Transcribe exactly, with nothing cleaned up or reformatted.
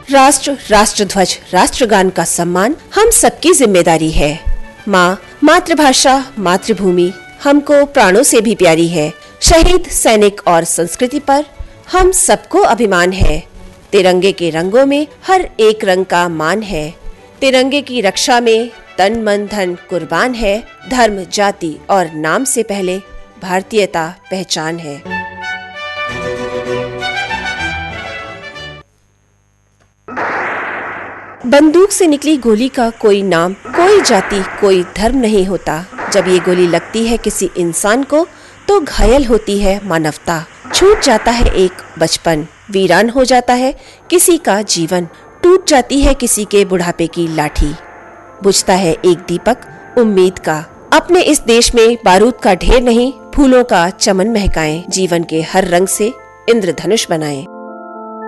राष्ट्र, राष्ट्रध्वज, राष्ट्रगान का सम्मान हम सबकी जिम्मेदारी है। माँ, मातृभाषा, मातृभूमि हमको प्राणों से भी प्यारी है। शहीद, सैनिक और संस्कृति पर हम सबको अभिमान है। तिरंगे के रंगों में हर एक रंग का मान है। तिरंगे की रक्षा में तन मन धन कुर्बान है। धर्म, जाति और नाम से पहले भारतीयता पहचान है। बंदूक से निकली गोली का कोई नाम, कोई जाति, कोई धर्म नहीं होता। जब ये गोली लगती है किसी इंसान को तो घायल होती है मानवता। छूट जाता है एक बचपन, वीरान हो जाता है किसी का जीवन, टूट जाती है किसी के बुढ़ापे की लाठी, बुझता है एक दीपक उम्मीद का। अपने इस देश में बारूद का ढेर नहीं, फूलों का चमन महकाएं, जीवन के हर रंग से इंद्रधनुष बनाएं।